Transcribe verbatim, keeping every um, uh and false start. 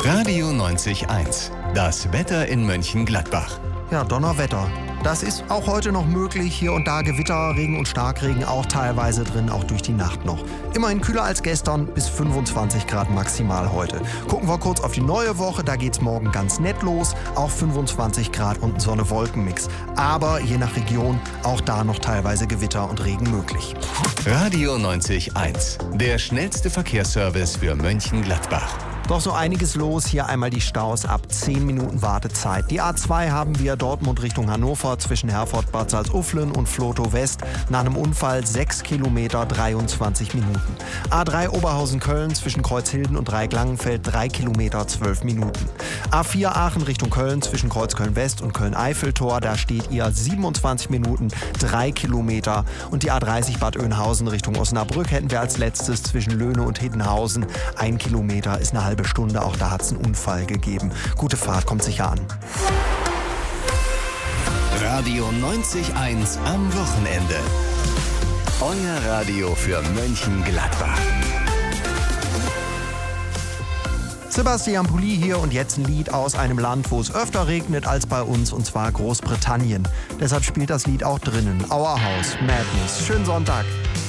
Radio neunzig eins. Das Wetter in Mönchengladbach. Ja, Donnerwetter. Das ist auch heute noch möglich. Hier und da Gewitter, Regen und Starkregen auch teilweise drin, auch durch die Nacht noch. Immerhin kühler als gestern, bis fünfundzwanzig Grad maximal heute. Gucken wir kurz auf die neue Woche, da geht's morgen ganz nett los. Auch fünfundzwanzig Grad und ein Sonne-Wolken-Mix. Aber je nach Region auch da noch teilweise Gewitter und Regen möglich. Radio neunzig eins. Der schnellste Verkehrsservice für Mönchengladbach. Doch so einiges los, hier einmal die Staus ab zehn Minuten Wartezeit. Die A zwei haben wir Dortmund Richtung Hannover zwischen Herford, Bad Salzuflen und Vlotho West. Nach einem Unfall sechs Kilometer, dreiundzwanzig Minuten. A drei Oberhausen-Köln zwischen Kreuzhilden und Dreiecklangenfeld drei Kilometer, zwölf Minuten. A vier Aachen Richtung Köln zwischen Kreuzköln West und Köln-Eiffeltor, da steht ihr siebenundzwanzig Minuten, drei Kilometer. Und die A dreißig Bad Oeynhausen Richtung Osnabrück hätten wir als letztes zwischen Löhne und Hiddenhausen. Ein Kilometer ist eine halbe Stunde, auch da hat es einen Unfall gegeben. Gute Fahrt, kommt sicher an. Radio neunzig eins am Wochenende. Euer Radio für Mönchengladbach. Sebastian Pulli hier und jetzt ein Lied aus einem Land, wo es öfter regnet als bei uns, und zwar Großbritannien. Deshalb spielt das Lied auch drinnen. Our House, Madness. Schönen Sonntag.